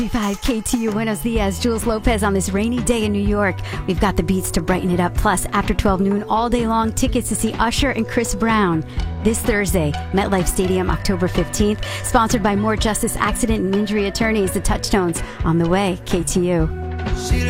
5 KTU Buenos Dias, Jules Lopez on this rainy day in New York. We've got the beats to brighten it up. Plus, after 12 noon, all day long, tickets to see Usher and Chris Brown. This Thursday, MetLife Stadium, October 15th. Sponsored by More Justice Accident and Injury Attorneys, the Touchstones. On the way, KTU.